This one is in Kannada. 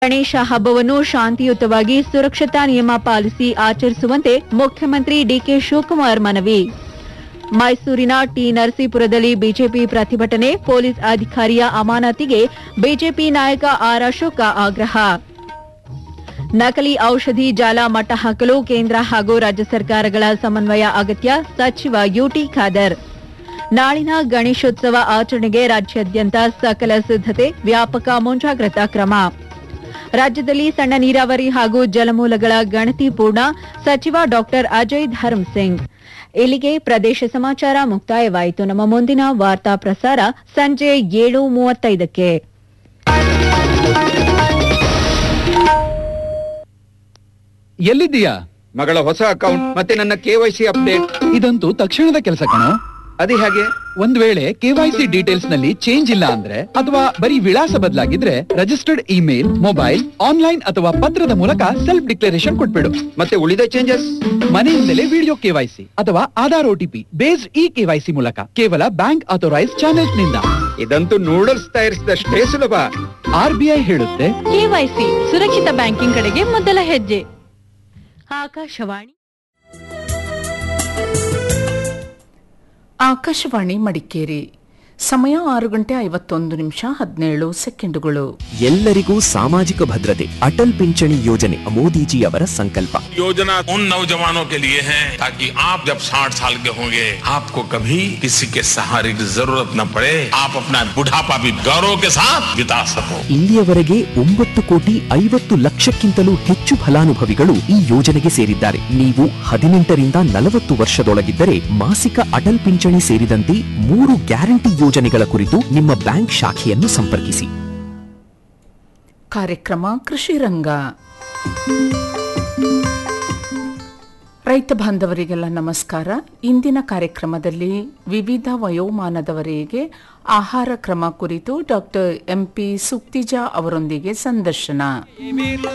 ಗಣೇಶ ಹಬ್ಬವನ್ನು ಶಾಂತಿಯುತವಾಗಿ ಸುರಕ್ಷತಾ ನಿಯಮ ಪಾಲಿಸಿ ಆಚರಿಸುವಂತೆ ಮುಖ್ಯಮಂತ್ರಿ ಡಿಕೆ ಶಿವಕುಮಾರ್ ಮನವಿ. ಮೈಸೂರಿನ ಟಿ ನರಸೀಪುರದಲ್ಲಿ ಬಿಜೆಪಿ ಪ್ರತಿಭಟನೆ, ಪೊಲೀಸ್ ಅಧಿಕಾರಿಯ ಅಮಾನತಿಗೆ ಬಿಜೆಪಿ ನಾಯಕ ಆರ್ ಅಶೋಕ ಆಗ್ರಹ. ನಕಲಿ ಔಷಧಿ ಜಾಲ ಮಟ್ಟ ಹಾಕಲು ಕೇಂದ್ರ ಹಾಗೂ ರಾಜ್ಯ ಸರ್ಕಾರಗಳ ಸಮನ್ವಯ ಅಗತ್ಯ, ಸಚಿವ ಯುಟಿ ಖಾದರ್. ನಾಳಿನ ಗಣೇಶೋತ್ಸವ ಆಚರಣೆಗೆ ರಾಜ್ಯಾದ್ಯಂತ ಸಕಲ ಸಿದ್ದತೆ, ವ್ಯಾಪಕ ಮುಂಜಾಗ್ರತಾ ಕ್ರಮ. ರಾಜ್ಯದಲ್ಲಿ ಸಣ್ಣ ನೀರಾವರಿ ಹಾಗೂ ಜಲಮೂಲಗಳ ಗಣತಿ ಪೂರ್ಣ, ಸಚಿವ ಡಾ ಅಜಯ್ ಧರ್ಮಸಿಂಗ್. ಇಲ್ಲಿಗೆ ಪ್ರದೇಶ ಸಮಾಚಾರ ಮುಕ್ತಾಯವಾಯಿತು. ನಮ್ಮ ಮುಂದಿನ ವಾರ್ತಾ ಪ್ರಸಾರ ಸಂಜೆ 7:35ಕ್ಕೆ. ಎಲ್ಲಿದ್ದೀಯಾ? ಮಗಳ ಹೊಸ ಅಕೌಂಟ್ ಮತ್ತೆ ನನ್ನ ಕೆವೈಸಿ ಅಪ್ಡೇಟ್. ಇದಂತೂ ತಕ್ಷಣದ ಕೆಲಸ ಕಣೋ. ಅದೇ ಹಾಗೆ ಒಂದ್ ವೇಳೆ ಕೆವೈಸಿ ಡೀಟೇಲ್ಸ್ ನಲ್ಲಿ ಚೇಂಜ್ ಇಲ್ಲ ಅಂದ್ರೆ, ಅಥವಾ ಬರೀ ವಿಳಾಸ ಬದಲಾಗಿದ್ರೆ, ರಿಜಿಸ್ಟರ್ಡ್ ಇಮೇಲ್, ಮೊಬೈಲ್, ಆನ್ಲೈನ್ ಅಥವಾ ಪತ್ರದ ಮೂಲಕ ಸೆಲ್ಫ್ ಡಿಕ್ಲರೇಷನ್ ಕೊಟ್ಬಿಡು. ಮತ್ತೆ ಉಳಿದ ಚೇಂಜಸ್ ಮನೆಯಿಂದಲೇ ವಿಡಿಯೋ ಕೆವೈಸಿ ಅಥವಾ ಆಧಾರ್ OTP ಬೇಸ್ಡ್ ಈ ಕೆವೈಸಿ ಮೂಲಕ ಕೇವಲ ಬ್ಯಾಂಕ್ ಅಥರೈಸ್ ಚಾನೆಲ್ಸ್ ನಿಂದ. ಇದಂತೂ ನೂಡಲ್ಸ್ ತಯಾರಿಸಿದಷ್ಟೇ ಸುಲಭ. RBI ಹೇಳುತ್ತೆ, ಕೆವೈಸಿ ಸುರಕ್ಷಿತ ಬ್ಯಾಂಕಿಂಗ್ ಕಡೆಗೆ ಮೊದಲ ಹೆಜ್ಜೆ. ಆಕಾಶವಾಣಿ ಆಕಾಶವಾಣಿ ಮಡಿಕೇರಿ. ಸಮಯ 6:51:17. ಎಲ್ಲರಿಗೂ ಸಾಮಾಜಿಕ ಭದ್ರತೆ, ಅಟಲ್ ಪಿಂಚಣಿ ಯೋಜನೆ ಮೋದಿಜಿಯವರ ಸಂಕಲ್ಪ. योजना उन नौजवानों के लिए है ताकि आप जब 60 साल के होंगे आपको कभी किसी के सहारे की जरूरत न पड़े, आप अपना बुढ़ापा भी गौरव के साथ बिता सको. ಇಲ್ಲಿಯವರೆಗೆ 9,50,00,000ಕ್ಕಿಂತಲೂ ಹೆಚ್ಚು ಫಲಾನುಭವಿಗಳು ಈ ಯೋಜನೆಗೆ ಸೇರಿದ್ದಾರೆ. ನೀವು 18ರಿಂದ 40 ವರ್ಷದೊಳಗಿದ್ದರೆ ಮಾಸಿಕ ಅಟಲ್ ಪಿಂಚಣಿ ಸೇರಿದಂತೆ 3 ಗ್ಯಾರಂಟಿ ಯೋಜನೆಗಳ ಕುರಿತು ನಿಮ್ಮ ಬ್ಯಾಂಕ್ ಶಾಖೆಯನ್ನು ಸಂಪರ್ಕಿಸಿ. ಕಾರ್ಯಕ್ರಮ ಕೃಷಿ ರಂಗ. ರೈತ ಬಾಂಧವರಿಗೆಲ್ಲ ನಮಸ್ಕಾರ. ಇಂದಿನ ಕಾರ್ಯಕ್ರಮದಲ್ಲಿ ವಿವಿಧ ವಯೋಮಾನದವರಿಗೆ ಆಹಾರ ಕ್ರಮ ಕುರಿತು ಡಾ MP ಸುಕ್ತಿಜಾ ಅವರೊಂದಿಗೆ ಸಂದರ್ಶನ.